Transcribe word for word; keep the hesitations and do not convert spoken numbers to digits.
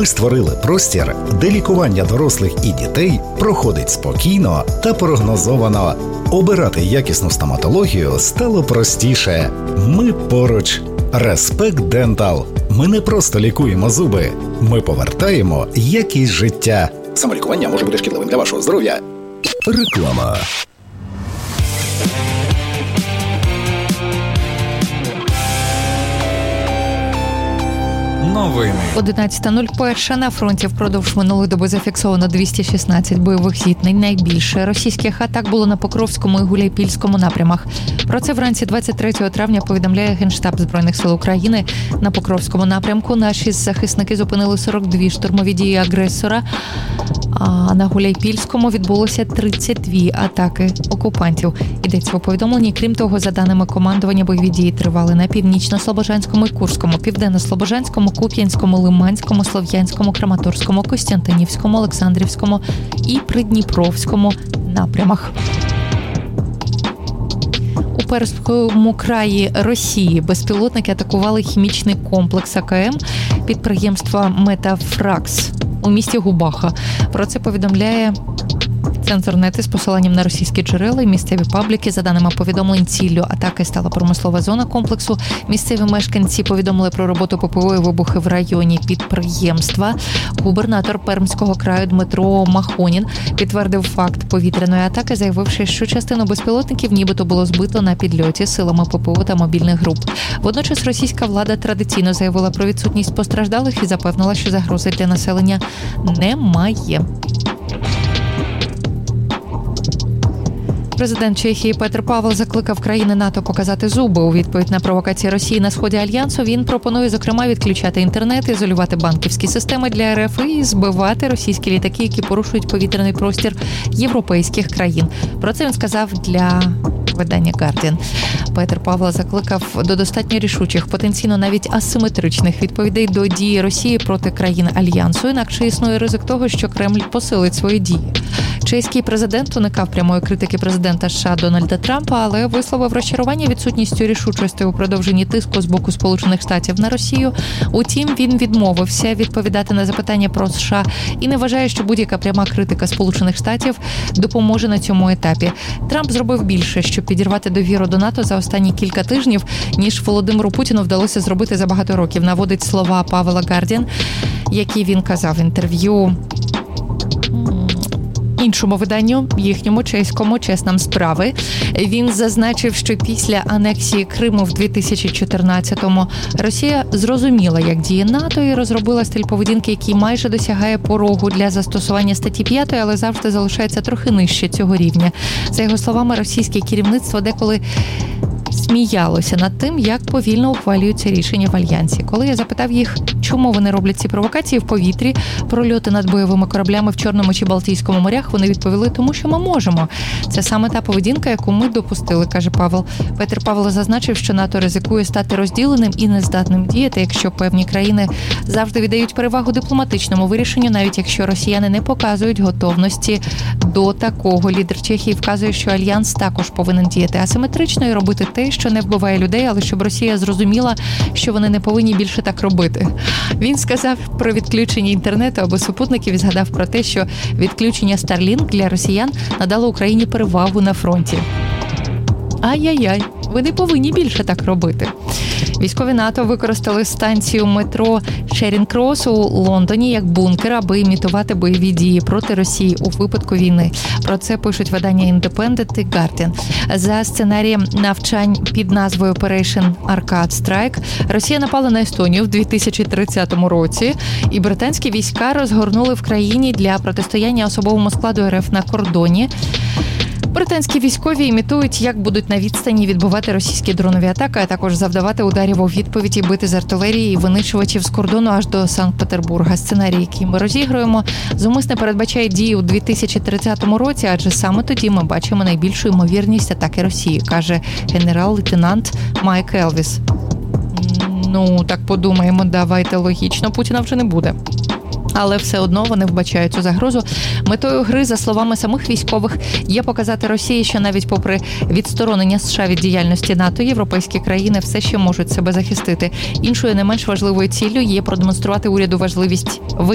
Ми створили простір, де лікування дорослих і дітей проходить спокійно та прогнозовано. Обирати якісну стоматологію стало простіше. Ми поруч. Респект Дентал. Ми не просто лікуємо зуби. Ми повертаємо якість життя. Самолікування може бути шкідливим для вашого здоров'я. Реклама. Новини. одинадцята нуль один на фронті впродовж минулої доби зафіксовано двісті шістнадцять бойових зіткнень. Найбільше російських атак було на Покровському і Гуляйпільському напрямах. Про це вранці двадцять третього травня повідомляє Генштаб Збройних сил України. На Покровському напрямку наші захисники зупинили сорок дві штурмові дії агресора, а на Гуляйпільському відбулося тридцять дві атаки окупантів. Йдеться у повідомленні. Крім того, за даними командування, бойові дії тривали на Північно-Слобожанському і Курському, Південно-Слобожанському, Куп'янському, Лиманському, Слов'янському, Краматорському, Костянтинівському, Олександрівському і Придніпровському напрямах. У Перському краї Росії безпілотники атакували хімічний комплекс АКМ підприємства «Метафракс» у місті Губаха. Про це повідомляє Центрнет із посиланням на російські джерела і місцеві пабліки. За даними повідомлень, ціллю атаки стала промислова зона комплексу. Місцеві мешканці повідомили про роботу ППО і вибухи в районі підприємства. Губернатор Пермського краю Дмитро Махонін підтвердив факт повітряної атаки, заявивши, що частину безпілотників нібито було збито на підльоті силами ППО та мобільних груп. Водночас російська влада традиційно заявила про відсутність постраждалих і запевнила, що загрози для населення немає. Президент Чехії Петр Павел закликав країни НАТО показати зуби. У відповідь на провокації Росії на сході Альянсу він пропонує, зокрема, відключати інтернет, ізолювати банківські системи для РФ і збивати російські літаки, які порушують повітряний простір європейських країн. Про це він сказав для видання Guardian. Петр Павел закликав до достатньо рішучих, потенційно навіть асиметричних відповідей до дії Росії проти країн Альянсу, інакше існує ризик того, що Кремль посилить свої дії. Чеський президент уникав прямої критики президента США Дональда Трампа, але висловив розчарування відсутністю рішучості у продовженні тиску з боку Сполучених Штатів на Росію. Утім, він відмовився відповідати на запитання про США і не вважає, що будь-яка пряма критика Сполучених Штатів допоможе на цьому етапі. Трамп зробив більше, щоб підірвати довіру до НАТО за останні кілька тижнів, ніж Володимиру Путіну вдалося зробити за багато років. Наводить слова Павела Guardian, які він казав в інтерв'ю іншому виданню, їхньому чеському «Чеснам справи». Він зазначив, що після анексії Криму в дві тисячі чотирнадцятому Росія зрозуміла, як діє НАТО, і розробила стиль поведінки, який майже досягає порогу для застосування статті п'ятої, але завжди залишається трохи нижче цього рівня. За його словами, російське керівництво деколи сміялося над тим, як повільно ухвалюються рішення в Альянсі. Коли я запитав їх, чому вони роблять ці провокації в повітрі, прольоти над бойовими кораблями в Чорному чи Балтійському морях, вони відповіли, тому що ми можемо. Це саме та поведінка, яку ми допустили, каже Павел. Петр Павел зазначив, що НАТО ризикує стати розділеним і нездатним діяти, якщо певні країни завжди віддають перевагу дипломатичному вирішенню, навіть якщо росіяни не показують готовності до такого. Лідер Чехії вказує, що Альянс також повинен діяти асиметрично і робити те, що не вбиває людей, але щоб Росія зрозуміла, що вони не повинні більше так робити. Він сказав про відключення інтернету або супутників і згадав про те, що відключення Starlink для росіян надало Україні перевагу на фронті. Ай-яй-яй, ви не повинні більше так робити. Військові НАТО використали станцію метро Шерінг-Крос у Лондоні як бункер, аби імітувати бойові дії проти Росії у випадку війни. Про це пишуть видання Independent і Guardian. За сценарієм навчань під назвою Operation Arcade Strike Росія напала на Естонію в дві тисячі тридцятому році, і британські війська розгорнули в країні для протистояння особовому складу РФ на кордоні. Британські військові імітують, як будуть на відстані відбивати російські дронові атаки, а також завдавати ударів у відповідь і бити з артилерії і винищувачів з кордону аж до Санкт-Петербурга. Сценарій, який ми розігруємо, зумисне передбачає дії у дві тисячі тридцятому році, адже саме тоді ми бачимо найбільшу ймовірність атаки Росії, каже генерал-лейтенант Майк Елвіс. Ну, так подумаємо, давайте логічно, Путіна вже не буде. Але все одно вони вбачають цю загрозу. Метою гри, за словами самих військових, є показати Росії, що навіть попри відсторонення США від діяльності НАТО, європейські країни все ще можуть себе захистити. Іншою не менш важливою ціллю є продемонструвати уряду важливість